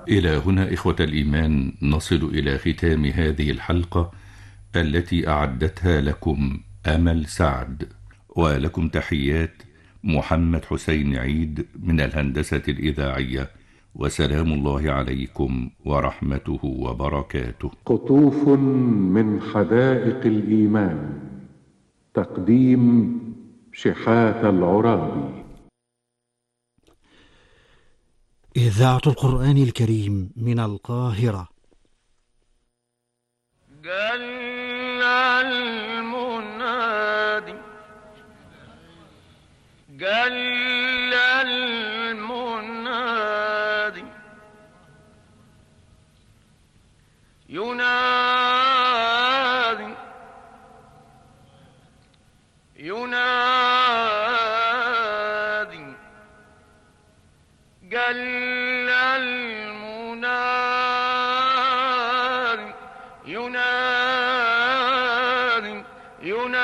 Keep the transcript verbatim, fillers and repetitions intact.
إلى هنا إخوة الإيمان نصل إلى ختام هذه الحلقة التي أعدتها لكم أمل سعد، ولكم تحيات محمد حسين عيد من الهندسة الإذاعية، وسلام الله عليكم ورحمته وبركاته. قطوف من حدائق الإيمان، تقديم شحات العرابي. إذاعة القرآن الكريم من القاهرة. قال المنادي قال المنادي ينادي ينادي قال المنادي ينادي ينادي